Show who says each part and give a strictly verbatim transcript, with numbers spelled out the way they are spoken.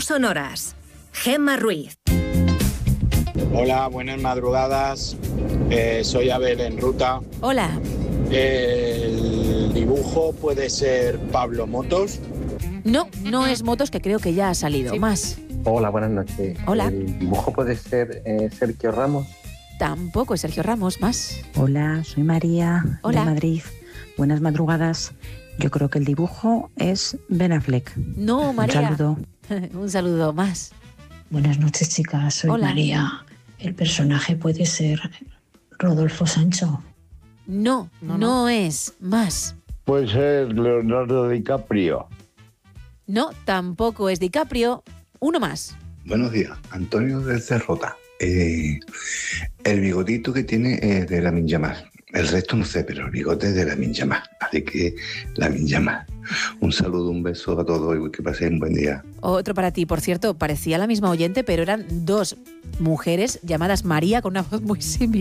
Speaker 1: sonoras. Gemma Ruiz.
Speaker 2: Hola, buenas madrugadas. Eh, soy Abel en ruta.
Speaker 3: Hola.
Speaker 2: El dibujo puede ser Pablo Motos.
Speaker 3: No, no es Motos, que creo que ya ha salido.
Speaker 2: Sí.
Speaker 3: Más.
Speaker 4: Hola, buenas noches.
Speaker 3: Hola.
Speaker 4: ¿El dibujo puede ser eh, Sergio Ramos?
Speaker 3: Tampoco es Sergio Ramos. Más.
Speaker 5: Hola, soy María
Speaker 3: Hola.
Speaker 5: de Madrid. Buenas madrugadas. Yo creo que el dibujo es Ben Affleck.
Speaker 3: No, María.
Speaker 5: Un saludo.
Speaker 3: Un saludo. Más.
Speaker 6: Buenas noches, chicas. Soy
Speaker 3: Hola.
Speaker 6: María. El personaje puede ser Rodolfo Sancho.
Speaker 3: No, no,
Speaker 7: No, no.
Speaker 3: es. Más.
Speaker 8: Puede ser Leonardo DiCaprio.
Speaker 3: No, tampoco es DiCaprio. Uno más.
Speaker 9: Buenos días, Antonio desde Rota. Eh, el bigotito que tiene es de Lamine Yamal. El resto no sé, pero el bigote es de Lamine Yamal. Así que Lamine Yamal. Un saludo, un beso a todos y que paséis un buen día.
Speaker 3: Otro para ti, por cierto, parecía la misma oyente, pero eran dos mujeres llamadas María con una voz muy similar.